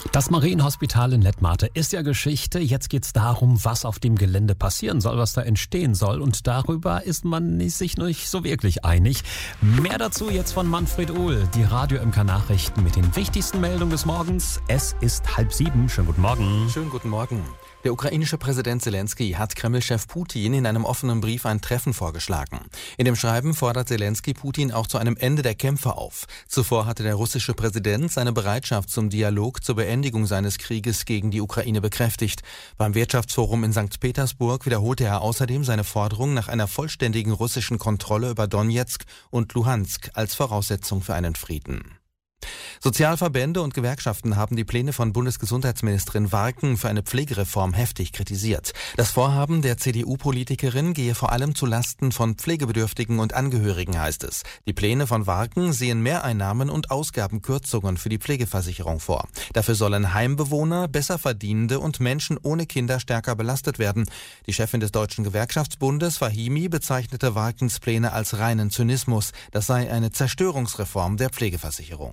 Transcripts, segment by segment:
Das Marienhospital in Lettmate ist ja Geschichte. Jetzt geht's darum, was auf dem Gelände passieren soll, was da entstehen soll. Und darüber ist man sich nicht so wirklich einig. Mehr dazu jetzt von Manfred Uhl, die Radio MK Nachrichten mit den wichtigsten Meldungen des Morgens. Es ist 6:30. Schönen guten Morgen. Schönen guten Morgen. Der ukrainische Präsident Zelensky hat Kreml-Chef Putin in einem offenen Brief ein Treffen vorgeschlagen. In dem Schreiben fordert Zelensky Putin auch zu einem Ende der Kämpfe auf. Zuvor hatte der russische Präsident seine Bereitschaft zum Dialog zur Beendigung seines Krieges gegen die Ukraine bekräftigt. Beim Wirtschaftsforum in St. Petersburg wiederholte er außerdem seine Forderung nach einer vollständigen russischen Kontrolle über Donezk und Luhansk als Voraussetzung für einen Frieden. Sozialverbände und Gewerkschaften haben die Pläne von Bundesgesundheitsministerin Warken für eine Pflegereform heftig kritisiert. Das Vorhaben der CDU-Politikerin gehe vor allem zu Lasten von Pflegebedürftigen und Angehörigen, heißt es. Die Pläne von Warken sehen Mehreinnahmen und Ausgabenkürzungen für die Pflegeversicherung vor. Dafür sollen Heimbewohner, Besserverdienende und Menschen ohne Kinder stärker belastet werden. Die Chefin des Deutschen Gewerkschaftsbundes, Fahimi, bezeichnete Warkens Pläne als reinen Zynismus. Das sei eine Zerstörungsreform der Pflegeversicherung.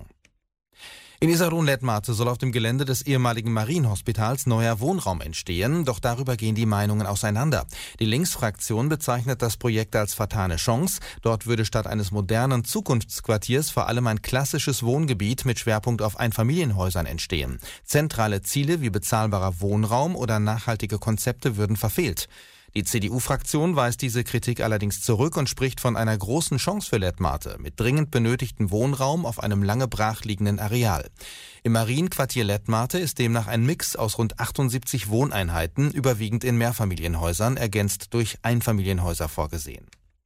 In Iserlohn-Lettmate soll auf dem Gelände des ehemaligen Marienhospitals neuer Wohnraum entstehen, doch darüber gehen die Meinungen auseinander. Die Linksfraktion bezeichnet das Projekt als fatale Chance. Dort würde statt eines modernen Zukunftsquartiers vor allem ein klassisches Wohngebiet mit Schwerpunkt auf Einfamilienhäusern entstehen. Zentrale Ziele wie bezahlbarer Wohnraum oder nachhaltige Konzepte würden verfehlt. Die CDU-Fraktion weist diese Kritik allerdings zurück und spricht von einer großen Chance für Lettmate mit dringend benötigtem Wohnraum auf einem lange brachliegenden Areal. Im Marienquartier Lettmate ist demnach ein Mix aus rund 78 Wohneinheiten, überwiegend in Mehrfamilienhäusern, ergänzt durch Einfamilienhäuser vorgesehen.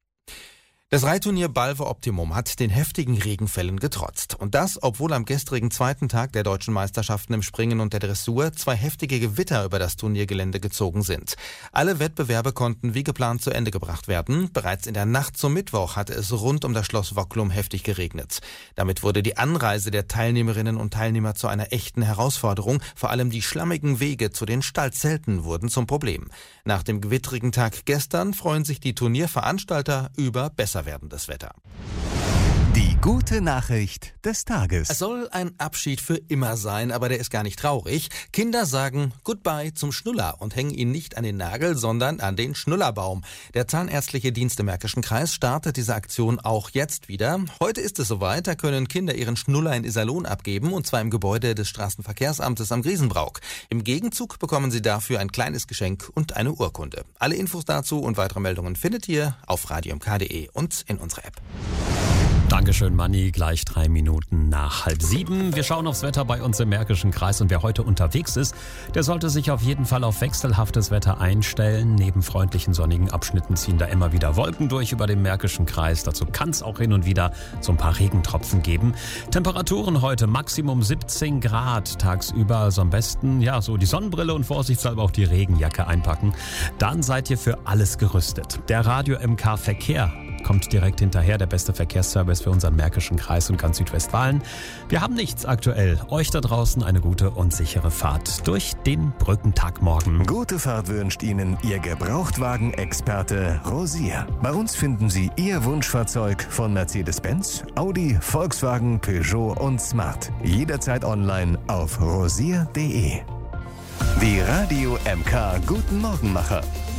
Das Reitturnier Balve Optimum hat den heftigen Regenfällen getrotzt. Und das, obwohl am gestrigen zweiten Tag der deutschen Meisterschaften im Springen und der Dressur 2 heftige Gewitter über das Turniergelände gezogen sind. Alle Wettbewerbe konnten wie geplant zu Ende gebracht werden. Bereits in der Nacht zum Mittwoch hatte es rund um das Schloss Wocklum heftig geregnet. Damit wurde die Anreise der Teilnehmerinnen und Teilnehmer zu einer echten Herausforderung. Vor allem die schlammigen Wege zu den Stallzelten wurden zum Problem. Nach dem gewittrigen Tag gestern freuen sich die Turnierveranstalter über besser werdendes Wetter. Die gute Nachricht des Tages. Es soll ein Abschied für immer sein, aber der ist gar nicht traurig. Kinder sagen Goodbye zum Schnuller und hängen ihn nicht an den Nagel, sondern an den Schnullerbaum. Der Zahnärztliche Dienst im Märkischen Kreis startet diese Aktion auch jetzt wieder. Heute ist es soweit, da können Kinder ihren Schnuller in Iserlohn abgeben, und zwar im Gebäude des Straßenverkehrsamtes am Griesenbrauch. Im Gegenzug bekommen sie dafür ein kleines Geschenk und eine Urkunde. Alle Infos dazu und weitere Meldungen findet ihr auf radiomk.de und in unserer App. Dankeschön, Manni. Gleich 3 Minuten nach 6:30. Wir schauen aufs Wetter bei uns im Märkischen Kreis, und wer heute unterwegs ist, der sollte sich auf jeden Fall auf wechselhaftes Wetter einstellen. Neben freundlichen sonnigen Abschnitten ziehen da immer wieder Wolken durch über den Märkischen Kreis. Dazu kann es auch hin und wieder so ein paar Regentropfen geben. Temperaturen heute Maximum 17 Grad tagsüber, also am besten so die Sonnenbrille und vorsichtshalber auch die Regenjacke einpacken. Dann seid ihr für alles gerüstet. Der Radio MK Verkehr kommt direkt hinterher, der beste Verkehrsservice für unseren Märkischen Kreis und ganz Südwestfalen. Wir haben nichts aktuell. Euch da draußen eine gute und sichere Fahrt durch den Brückentag morgen. Gute Fahrt wünscht Ihnen Ihr Gebrauchtwagen-Experte Rosier. Bei uns finden Sie Ihr Wunschfahrzeug von Mercedes-Benz, Audi, Volkswagen, Peugeot und Smart. Jederzeit online auf rosier.de. Die Radio MK Guten Morgenmacher.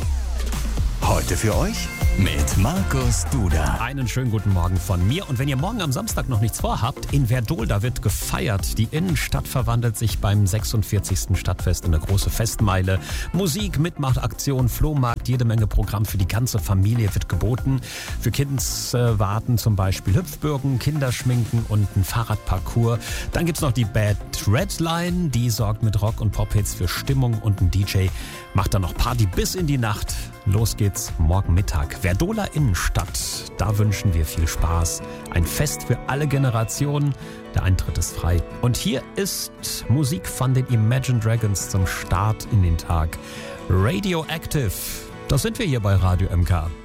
Heute für euch mit Markus Duda. Einen schönen guten Morgen von mir. Und wenn ihr morgen am Samstag noch nichts vorhabt, in Verdol, da wird gefeiert. Die Innenstadt verwandelt sich beim 46. Stadtfest in eine große Festmeile. Musik, Mitmachaktion, Flohmarkt, jede Menge Programm für die ganze Familie wird geboten. Für Kindswarten zum Beispiel Hüpfburgen, Kinderschminken und ein Fahrradparcours. Dann gibt's noch die Bad Redline, die sorgt mit Rock- und Pop-Hits für Stimmung, und ein DJ macht dann noch Party bis in die Nacht. Los geht's morgen Mittag. Verdoler Innenstadt, da wünschen wir viel Spaß. Ein Fest für alle Generationen. Der Eintritt ist frei. Und hier ist Musik von den Imagine Dragons zum Start in den Tag. Radioactive, das sind wir hier bei Radio MK.